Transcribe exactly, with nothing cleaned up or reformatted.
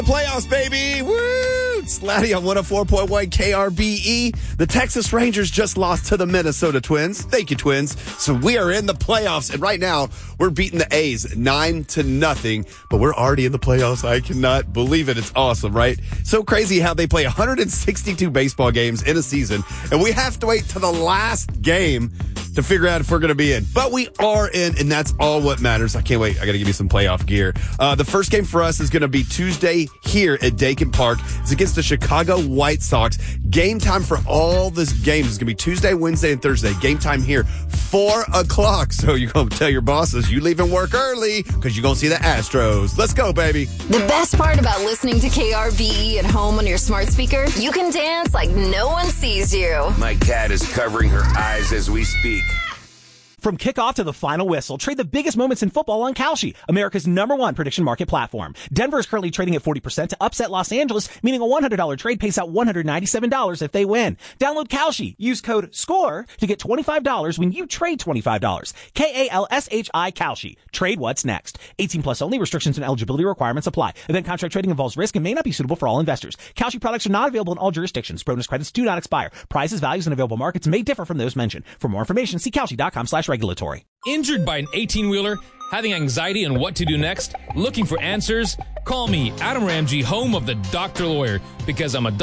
Playoffs, baby. Woo! Slatty on one oh four point one K R B E. The Texas Rangers just lost to the Minnesota Twins. Thank you, Twins. So we are in the playoffs, and right now we're beating the A's nine to nothing. But we're already in the playoffs. I cannot believe it. It's awesome, right? So crazy how they play one hundred sixty-two baseball games in a season, and we have to wait to the last game to figure out if we're going to be in. But we are in, and that's all what matters. I can't wait. I got to give you some playoff gear. Uh, the first game for us is going to be Tuesday here at Dakin Park. It's against the Chicago White Sox. Game time for all this games is going to be Tuesday, Wednesday, and Thursday. Game time here, four o'clock. So you're going to tell your bosses you leaving work early because you're going to see the Astros. Let's go, baby. The best part about listening to K R B E at home on your smart speaker, you can dance like no one sees you. My cat is covering her eyes as we speak. From kickoff to the final whistle, trade the biggest moments in football on Kalshi, America's number one prediction market platform. Denver is currently trading at forty percent to upset Los Angeles, meaning a one hundred dollars trade pays out one hundred ninety-seven dollars if they win. Download Kalshi. Use code SCORE to get twenty-five dollars when you trade twenty-five dollars. K A L S H I Kalshi. Trade what's next. eighteen plus only. Restrictions and eligibility requirements apply. Event contract trading involves risk and may not be suitable for all investors. Kalshi products are not available in all jurisdictions. Bonus credits do not expire. Prices, values, and available markets may differ from those mentioned. For more information, see Kalshi.com slash regulatory. Injured by an eighteen-wheeler? Having anxiety on what to do next? Looking for answers? Call me, Adam Ramsey, home of the Doctor Lawyer, because I'm a